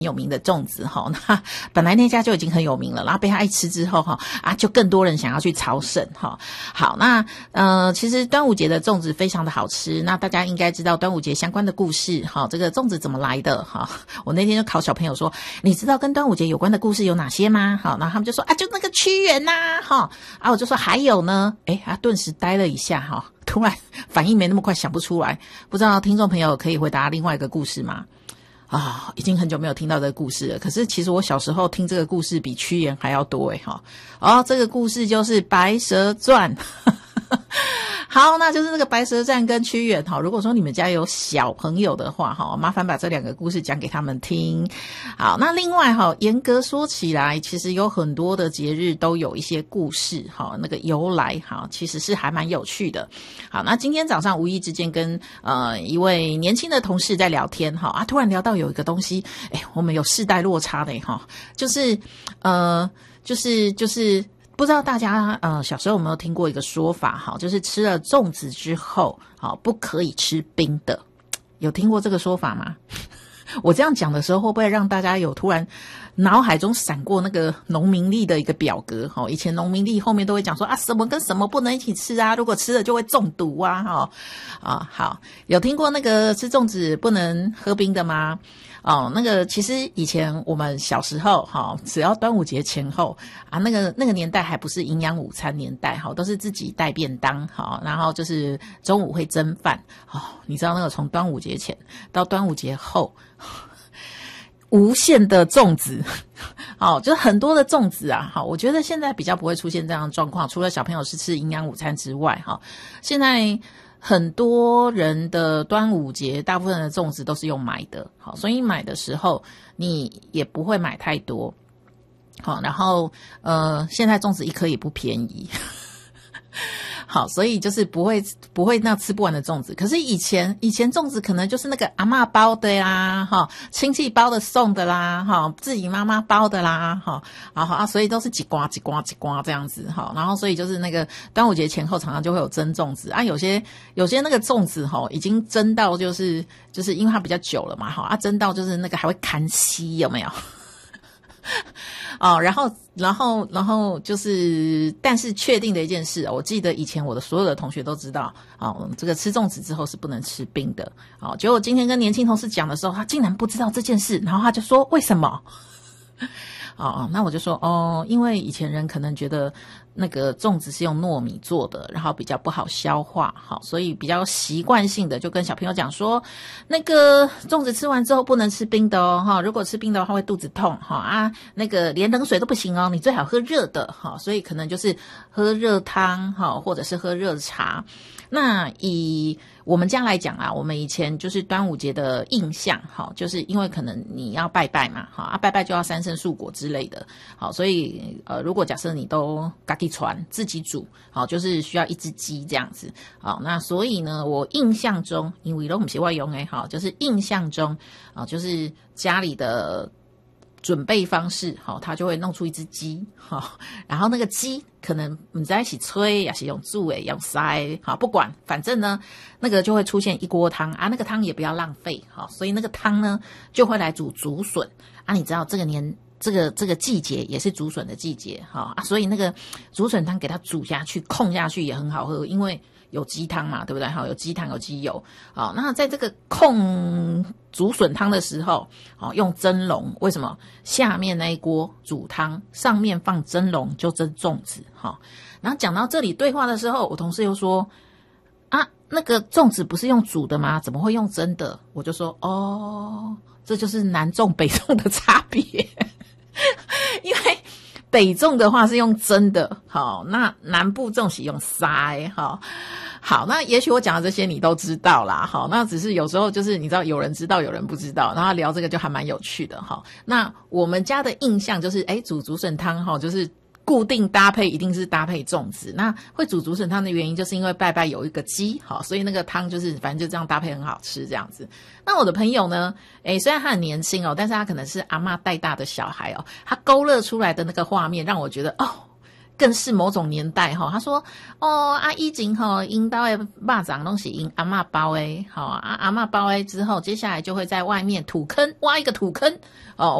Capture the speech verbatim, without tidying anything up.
有名的粽子哈，那本来那家就已经很有名了，然后被他一吃之后哈啊，就更多人想要去朝圣哈。好，那呃，其实端午节的粽子非常的好吃，那大家应该知道端午节相关的故事哈，这个粽子怎么来的哈？我那天就考小朋友说，你知道跟端午节有关的故事有哪些吗？好，然后他们就说啊，就那个屈原呐哈，啊，我就说还有呢，诶，他顿时呆了一下哈，突然反应没那么快，想不出来，不知道听众朋友可以回答另外一个故事吗？啊、哦，已经很久没有听到这个故事了。可是其实我小时候听这个故事比屈原还要多诶哈。哦，这个故事就是《白蛇传》。好，那就是那个白蛇传跟屈原哈。如果说你们家有小朋友的话哈，麻烦把这两个故事讲给他们听。好，那另外哈，严格说起来，其实有很多的节日都有一些故事哈，那个由来哈，其实是还蛮有趣的。好，那今天早上无意之间跟呃一位年轻的同事在聊天哈啊，突然聊到有一个东西，哎，我们有世代落差的哈，就是呃，就是就是。不知道大家呃小时候有没有听过一个说法哈，就是吃了粽子之后好不可以吃冰的，有听过这个说法吗？我这样讲的时候会不会让大家有突然脑海中闪过那个农民历的一个表格哈？以前农民历后面都会讲说啊什么跟什么不能一起吃啊，如果吃了就会中毒啊哈啊好，有听过那个吃粽子不能喝冰的吗？哦，那个其实以前我们小时候哈，只要端午节前后啊，那个那个年代还不是营养午餐年代哈，都是自己带便当哈，然后就是中午会蒸饭哦。你知道那个从端午节前到端午节后，无限的粽子，哦，就是很多的粽子啊。好，我觉得现在比较不会出现这样的状况，除了小朋友是吃营养午餐之外哈，现在。很多人的端午节大部分的粽子都是用买的，好，所以买的时候你也不会买太多，好，然后呃，现在粽子一颗也不便宜。好，所以就是不会不会那吃不完的粽子。可是以前以前粽子可能就是那个阿嬷包的呀，哈，亲戚包的送的啦，哈，自己妈妈包的啦，哈，啊啊，所以都是几瓜几瓜几瓜这样子，哈，然后所以就是那个端午节前后常常就会有蒸粽子啊，有些有些那个粽子哈已经蒸到就是就是因为它比较久了嘛，哈，啊蒸到就是那个还会砍稀，有没有？哦，然后，然后，然后就是，但是确定的一件事，我记得以前我的所有的同学都知道，哦，这个吃粽子之后是不能吃冰的，哦，结果今天跟年轻同事讲的时候，他竟然不知道这件事，然后他就说为什么？哦，那我就说哦，因为以前人可能觉得那个粽子是用糯米做的，然后比较不好消化，好，所以比较习惯性的就跟小朋友讲说，那个粽子吃完之后不能吃冰的哦，哈，如果吃冰的话会肚子痛，哈啊，那个连冷水都不行哦，你最好喝热的，哈，所以可能就是喝热汤，哈，或者是喝热茶。那以我们家来讲啊，我们以前就是端午节的印象，好，就是因为可能你要拜拜嘛，好啊，拜拜就要三牲素果之类的，好，所以呃，如果假设你都自己传自己煮，好，就是需要一只鸡这样子，好，那所以呢，我印象中，因为都不是我用诶，好，就是印象中啊，就是家里的。准备方式，好，他就会弄出一只鸡，好，然后那个鸡可能你在一起吹，也是用煮诶，用塞，好，不管，反正呢，那个就会出现一锅汤啊，那个汤也不要浪费，好，所以那个汤呢就会来煮竹笋啊，你知道这个年这个这个季节也是竹笋的季节，好啊，所以那个竹笋汤给它煮下去，控下去也很好喝，因为。有鸡汤嘛，对不对？好，有鸡汤，有鸡油。好，那在这个控竹笋汤的时候，好，用蒸笼。为什么？下面那一锅煮汤，上面放蒸笼就蒸粽子。好，然后讲到这里对话的时候，我同事又说：“啊，那个粽子不是用煮的吗？怎么会用蒸的？”我就说：“哦，这就是南粽北粽的差别，因为。”北粽的话是用蒸的，好，那南部粽是用塞，好，好，那也许我讲的这些你都知道啦，好，那只是有时候就是你知道有人知道有人不知道，然后聊这个就还蛮有趣的哈。那我们家的印象就是，哎，煮竹笋汤哈，就是固定搭配一定是搭配粽子。那会煮竹笋汤的原因就是因为拜拜有一个鸡，好，所以那个汤就是反正就这样搭配很好吃这样子。那我的朋友呢，诶，虽然他很年轻哦，但是他可能是阿嬷带大的小孩哦，他勾勒出来的那个画面让我觉得哦， 更是某种年代哈。他说哦啊，以前哈因兜的肉粽拢是因阿嬷包的，好啊阿嬷包的之后，接下来就会在外面土坑挖一个土坑哦。